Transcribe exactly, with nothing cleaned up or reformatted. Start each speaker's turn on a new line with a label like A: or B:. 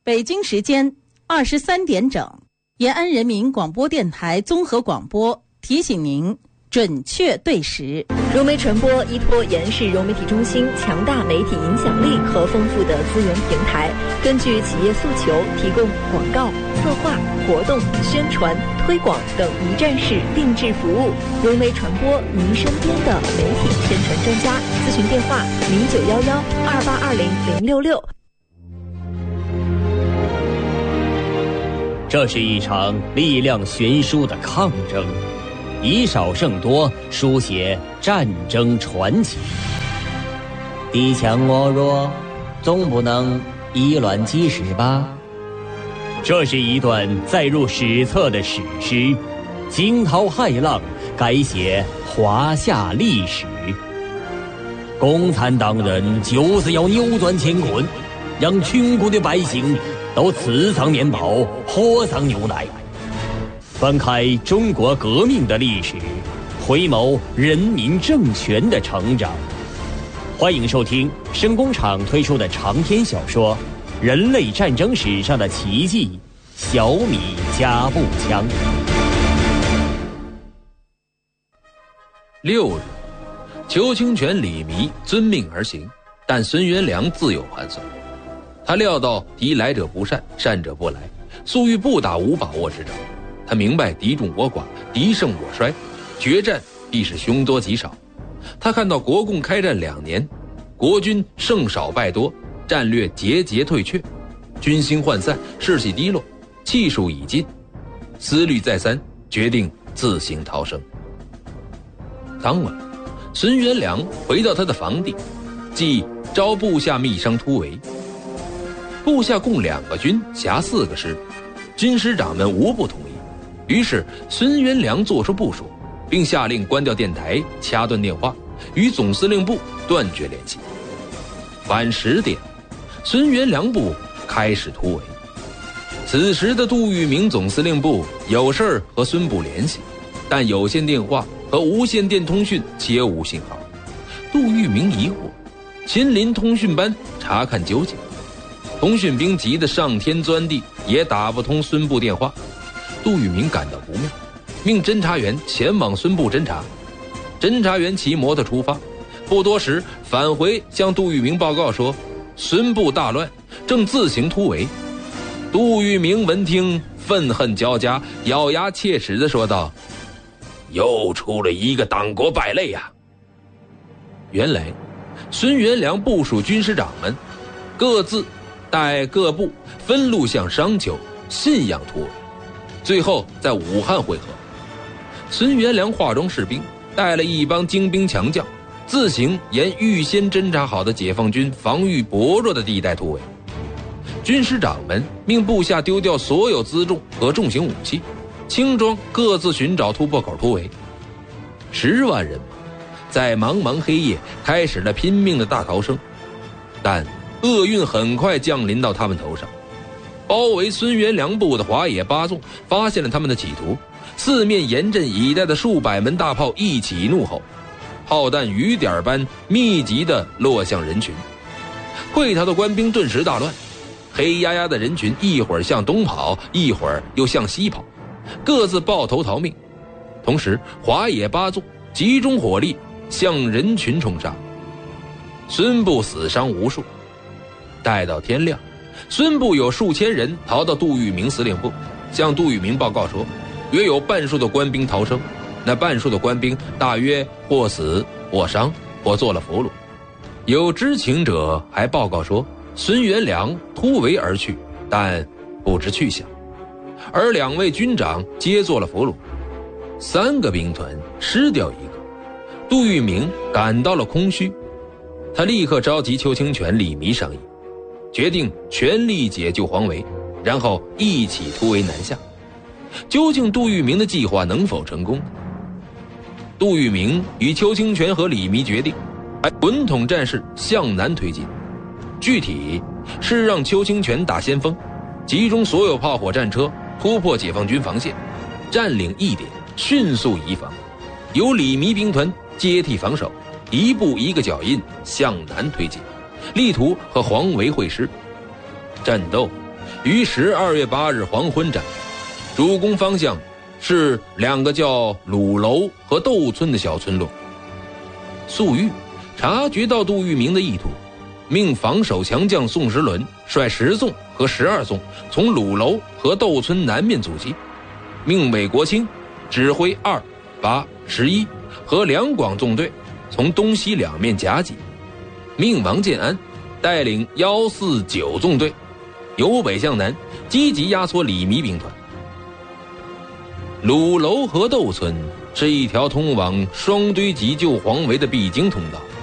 A: 北京时间二十三点整，延安人民广播电台综合广播提醒您准确对时。
B: 融媒传播依托延世融媒体中心强大媒体影响力和丰富的资源平台，根据企业诉求提供广告、策划、活动、宣传、推广等一站式定制服务。融媒传播，您身边的媒体宣传专家。咨询电话：零九幺幺二八二零零六六。
C: 这是一场力量悬殊的抗争，以少胜多，书写战争传奇。敌强我弱，总不能以卵击石吧？这是一段载入史册的史诗，惊涛骇浪，改写华夏历史。共产党人就是要扭转乾坤，让穷苦的百姓都吃上面包，喝上牛奶。翻开中国革命的历史，回眸人民政权的成长。欢迎收听声工厂推出的长篇小说《人类战争史上的奇迹》——小米加步枪。
D: 六日，邱清泉、李弥遵命而行，但孙元良自有盘算。他料到敌来者不善，善者不来，素欲不打无把握之仗。他明白敌众我寡，敌胜我衰，决战必是凶多吉少。他看到国共开战两年，国军胜少败多，战略节节退却，军心涣散，士气低落，气数已尽，思虑再三，决定自行逃生。当晚，孙元良回到他的房邸，即招部下密商突围。部下共两个军，辖四个师，军师长们无不同意。于是孙元良作出部署，并下令关掉电台，掐断电话，与总司令部断绝联系。晚十点，孙元良部开始突围。此时的杜聿明总司令部有事儿和孙部联系，但有线电话和无线电通讯皆无信号。杜聿明疑惑，亲临通讯班查看究竟。通讯兵急得上天钻地，也打不通孙部电话。杜聿明感到不妙，命侦查员前往孙部侦查。侦查员骑摩托出发，不多时返回向杜聿明报告说，孙部大乱，正自行突围。杜聿明闻听，愤恨交加，咬牙切齿地说道：又出了一个党国败类呀！原来孙元良部署军师长们各自带各部分路向商丘、信阳突围，最后在武汉会合。孙元良化妆士兵，带了一帮精兵强将，自行沿预先侦察好的解放军防御薄弱的地带突围。军师长们命部下丢掉所有辎重和重型武器，轻装各自寻找突破口突围。十万人马在茫茫黑夜开始了拼命的大逃生，但厄运很快降临到他们头上。包围孙元良部的华野八纵发现了他们的企图，四面严阵以待的数百门大炮一起怒吼，炮弹雨点般密集地落向人群。会逃的官兵顿时大乱，黑压压的人群一会儿向东跑，一会儿又向西跑，各自抱头逃命。同时华野八纵集中火力向人群冲杀，孙部死伤无数。待到天亮，孙部有数千人逃到杜聿明司令部，向杜聿明报告说，约有半数的官兵逃生，那半数的官兵大约或死或伤或做了俘虏。有知情者还报告说，孙元良突围而去，但不知去向，而两位军长皆做了俘虏，三个兵团失掉一个。杜聿明感到了空虚，他立刻召集邱清泉、李弥商议，决定全力解救黄维，然后一起突围南下。究竟杜聿明的计划能否成功？杜聿明与邱清泉和李弥决定混统战事向南推进，具体是让邱清泉打先锋，集中所有炮火战车突破解放军防线，占领一点，迅速移防，由李弥兵团接替防守，一步一个脚印向南推进，力图和黄维会师。战斗于十二月八日黄昏展开，主攻方向是两个叫鲁楼和窦村的小村落。粟裕察觉到杜聿明的意图，命防守强将宋时轮率十纵和十二纵从鲁楼和窦村南面阻击，命韦国清指挥二、八、十一和两广纵队从东西两面夹击，命王建安带领幺四九纵队由北向南积极压缩李弥兵团。鲁楼和窦村是一条通往双堆集救黄维的必经通道，